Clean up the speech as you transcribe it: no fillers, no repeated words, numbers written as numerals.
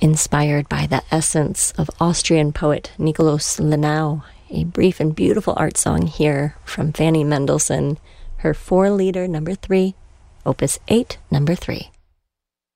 inspired by the essence of Austrian poet Nikolaus Lenau, a brief and beautiful art song here from Fanny Mendelssohn, her 4-liter number 3, Opus 8, number 3.